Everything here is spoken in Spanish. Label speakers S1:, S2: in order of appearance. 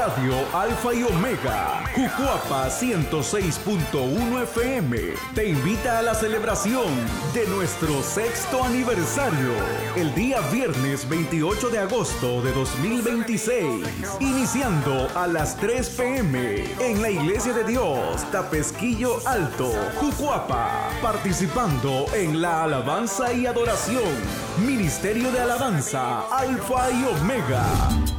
S1: Radio Alfa y Omega, Jucuapa 106.1 FM, te invita a la celebración de nuestro 6º aniversario, el día viernes 28 de agosto de 2026, iniciando a las 3 p.m. en la Iglesia de Dios, Tapesquillo Alto, Jucuapa, participando en la alabanza y adoración, Ministerio de Alabanza, Alfa y Omega.